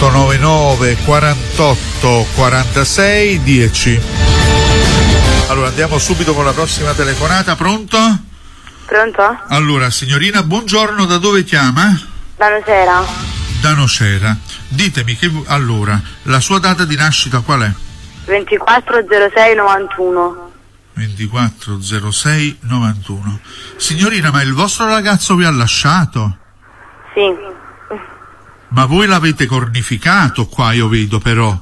899 48 46 10. Allora andiamo subito con la prossima telefonata. Pronto? Pronto? Allora signorina, buongiorno, da dove chiama? Da Nocera. Da Nocera. Ditemi, allora, la sua data di nascita qual è? 24/06/91. 24/06/91. Signorina, ma il vostro ragazzo vi ha lasciato? Sì. Ma voi l'avete cornificato qua, io vedo però.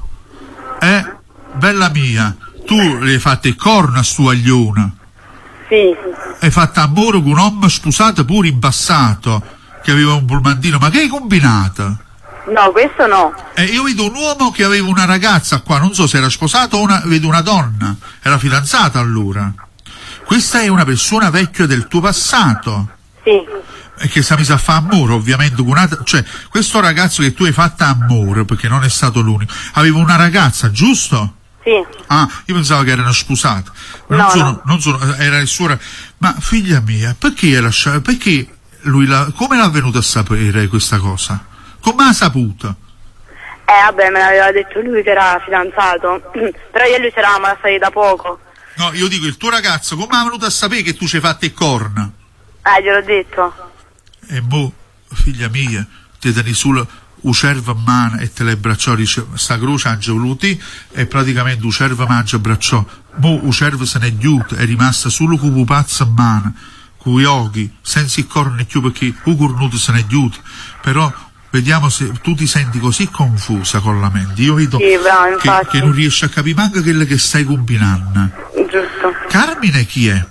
Bella mia, tu le hai fatte corna a sto aglione. Sì. Hai fatto amore con un uomo sposato pure in passato, che aveva un pulmantino, ma che hai combinato? No, questo no. Io vedo un uomo che aveva una ragazza qua, non so se era sposato o vedo una donna, era fidanzata allora. Questa è una persona vecchia del tuo passato. Sì. E che si è messa a fare amore, ovviamente, con una, cioè, questo ragazzo che tu hai fatto amore, perché non è stato l'unico, aveva una ragazza, giusto? Sì. Ah, io pensavo che erano sposati. Non sono, era il suo. Ma figlia mia, perché lui come l'ha venuto a sapere questa cosa? Come ha saputo? Vabbè, me l'aveva detto lui che era fidanzato, però io e lui ci eravamo lasciati da poco. No, io dico, il tuo ragazzo come è venuto a sapere che tu ci hai fatte corna? Gliel'ho detto. E mo, figlia mia, ti tieni solo un cervo in mano e te le bracciò, dice, sta croce ha voluti e praticamente un cervo mangia bracciò. Mo un cervo se n'è giuto, è rimasta solo con un pazzo in mano, con gli occhi, senza i corni più perché un cornuto se n'è giuto. Però vediamo se tu ti senti così confusa con la mente. Io vedo sì, bravo, che non riesci a capire manco quello che stai combinando. Giusto. Carmine chi è?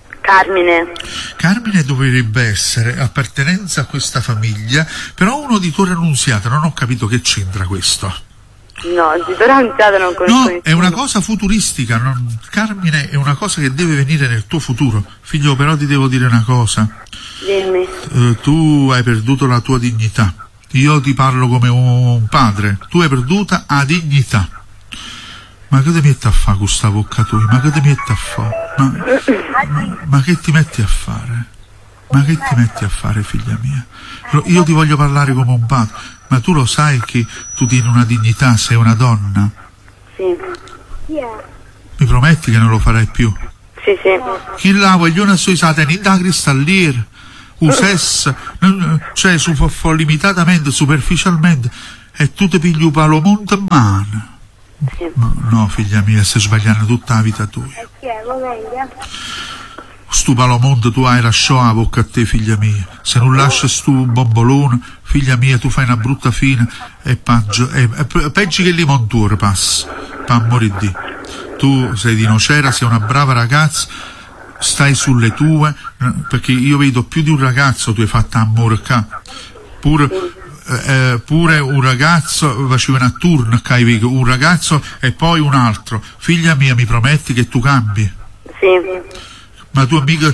Carmine dovrebbe essere appartenenza a questa famiglia, però uno di Torre Annunziata, non ho capito che c'entra questo. No, di Torre Annunziata non conosco. No, è una cosa futuristica, Carmine è una cosa che deve venire nel tuo futuro. Figlio, però ti devo dire una cosa. Dimmi. Tu hai perduto la tua dignità. Io ti parlo come un padre. Tu hai perduta la dignità. Ma che ti metti a fare con questa bocca tua? Ma che ti metti a fare? Ma che ti metti a fare? Ma che ti metti a fare, figlia mia? Io ti voglio parlare come un padre, ma tu lo sai che tu tieni una dignità, sei una donna? Sì. Mi prometti che non lo farai più? Sì. Chi la vogliono sui satani da cristalliere, sesso, cioè limitatamente, superficialmente, e tu ti pigli un palomonte in mano. Sì. No, figlia mia, stai sbagliando tutta la vita tua. Stu palomonte tu hai lasciato la bocca a te, figlia mia. Se non lasci stu bombolone, figlia mia, tu fai una brutta fine e peggio che li monture passa, per amore di Dio. Tu sei di Nocera, sei una brava ragazza, stai sulle tue, perché io vedo più di un ragazzo tu hai fatto amore qua. Pure un ragazzo faceva a turno, un ragazzo e poi un altro. Figlia mia, mi prometti che tu cambi? Sì. Ma tu amica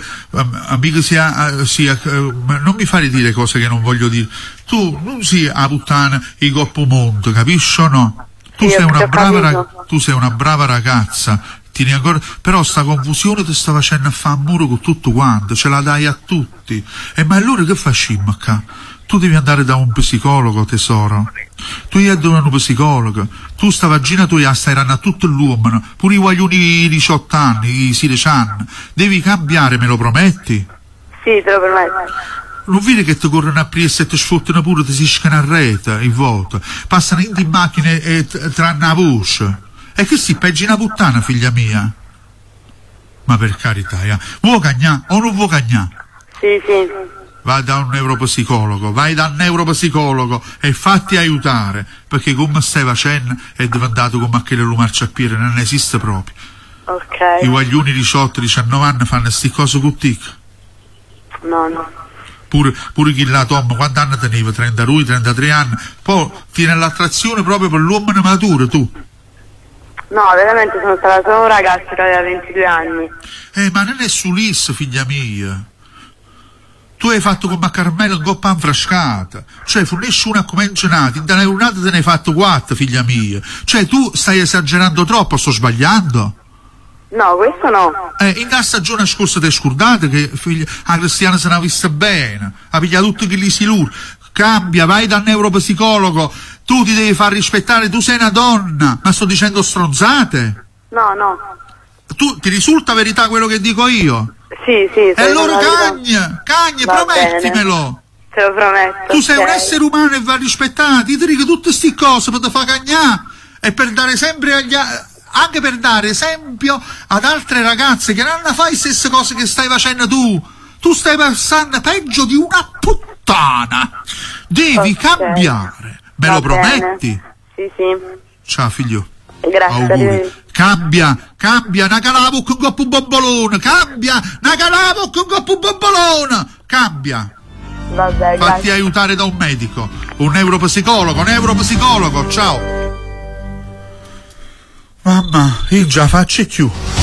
non mi fare dire cose che non voglio dire. Tu non sii a puttana i coppo mondo, capisci o no? Tu sei una brava ragazza, tieni ancora, però sta confusione ti sta facendo a fare amore con tutto quanto, ce la dai a tutti. Ma allora che facciamo qua? Tu devi andare da un psicologo, tesoro. Tu hai da un psicologo. Tu sta vagina tua stai a tutto l'uomo, pure i guaglioni di 18 anni, i 16 anni. Devi cambiare, me lo prometti? Sì, te lo prometto. Non vedi che ti corrono a pressa e ti sfottano pure, ti si scana a rete, in vuoto. Passano in macchine e tranne la voce. E che si peggi una puttana, figlia mia? Ma per carità, vuoi cagnà o non vuoi cagnà? Sì. Vai da un neuropsicologo e fatti aiutare, perché come stai facendo è diventato come aquelle marciapiede, non esiste proprio. Ok. I guaglioni 18-19 anni fanno sti cose con te. No. Pure chi la Tom, quanti anni teneva? 32, 33 anni. Poi tiene l'attrazione proprio per l'uomo maturo, tu. No, veramente sono stata solo un ragazzo che aveva 22 anni. Ma non è sull'is, figlia mia. Tu hai fatto come a Carmelo un coppa infrascata, cioè fu nessuno a come incenati, da una te ne hai fatto 4, figlia mia. Cioè tu stai esagerando troppo, sto sbagliando? No, questo no. In la stagione scorsa ti scordate che la Cristiana se ne ha vista bene, ha pigliato tutti che li si lur. Cambia, vai dal neuropsicologo, Tu ti devi far rispettare, tu sei una donna, ma sto dicendo stronzate? No. Tu, ti risulta verità quello che dico io? Sì. E allora cagna, Va promettimelo. Te lo prometto. Tu sei ok. un essere umano e va rispettato. Ti dico tutte queste cose per te far cagnare e per dare sempre anche per dare esempio ad altre ragazze che non fai le stesse cose che stai facendo tu. Tu stai passando peggio di una puttana. Devi cambiare. Me lo prometti? Sì. Ciao figlio. Grazie. Auguri. Cambia, una calavo con coppo bombolone, cambia, una calavo con coppo bombolone, cambia. Vabbè, Fatti aiutare da un medico, un neuropsicologo, ciao. Mamma, io già faccio più.